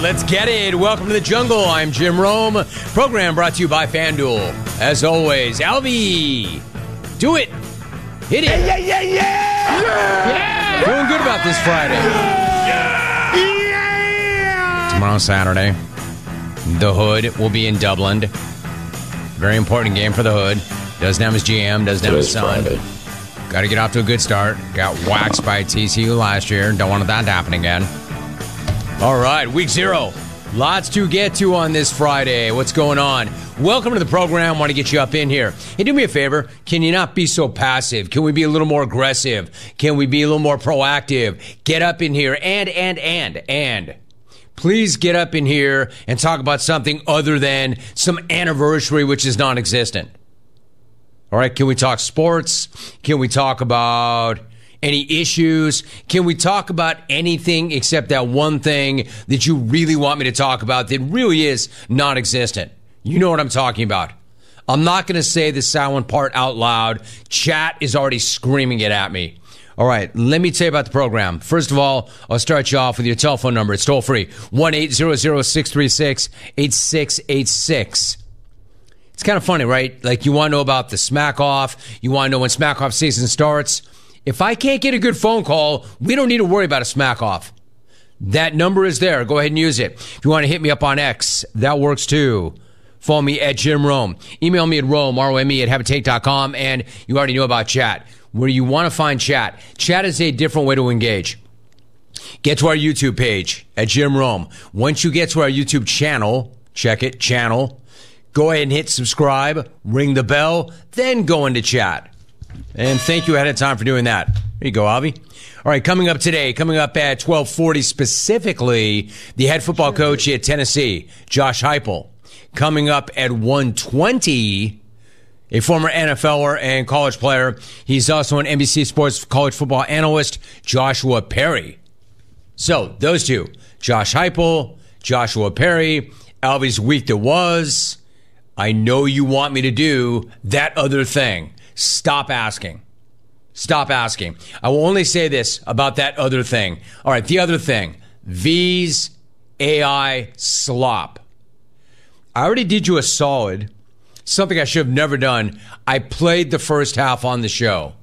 let's get it. Welcome to the jungle. I'm Jim Rome. Program brought to you by FanDuel. As always, Alvy, do it. Hit it. Yeah. Feeling good about this Friday. Tomorrow, Saturday, the Hood will be in Dublin. Very important game for the Hood. Doesn't have his GM, doesn't have his son. Got to get off to a good start. Got waxed by TCU last year. Don't want that to happen again. All right, week 0. Lots to get to on this Friday. What's going on? Welcome to the program. Want to get you up in here. Hey, do me a favor. Can you not be so passive? Can we be a little more aggressive? Can we be a little more proactive? Get up in here and please get up in here and talk about something other than some anniversary which is non-existent. All right, can we talk sports? Can we talk about any issues? Can we talk about anything except that one thing that you really want me to talk about that really is non-existent? You know what I'm talking about. I'm not going to say the silent part out loud. Chat is already screaming it at me. All right, let me tell you about the program. First of all, I'll start you off with your telephone number. It's toll-free, 1-800-636-8686. It's kind of funny, right? Like, you want to know about the Smack Off. You want to know when Smack Off season starts. If I can't get a good phone call, we don't need to worry about a Smack Off. That number is there. Go ahead and use it. If you want to hit me up on X, that works too. Follow me at Jim Rome. Email me at Rome, R-O-M-E, at habitate.com. And you already know about chat. Where you want to find chat. Chat is a different way to engage. Get to our YouTube page at Jim Rome. Once you get to our YouTube channel, check it, channel, go ahead and hit subscribe, ring the bell, then go into chat. And thank you ahead of time for doing that. There you go, Avi. All right, coming up today, coming up at 12:40 specifically, the head football coach at Tennessee, Josh Heupel. Coming up at 1:20, a former NFLer and college player. He's also an NBC Sports college football analyst, Joshua Perry. So, those two, Josh Heupel, Joshua Perry, Alvy's week that was. I know you want me to do that other thing. Stop asking. Stop asking. I will only say this about that other thing. All right, the other thing. V's AI slop. I already did you a solid. Something I should have never done. I played the first half on the show.